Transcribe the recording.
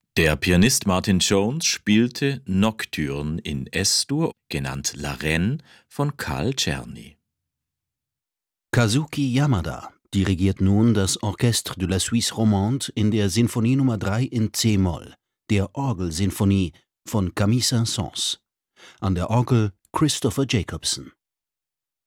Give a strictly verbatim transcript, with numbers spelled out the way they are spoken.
Der Pianist Martin Jones spielte Nocturne in Es-Dur, genannt La Reine, von Carl Czerny. Kazuki Yamada dirigiert nun das Orchestre de la Suisse Romande in der Sinfonie Nummer drei in c-Moll, der Orgelsinfonie von Camille Saint-Saëns. An der Orgel Christopher Jacobson.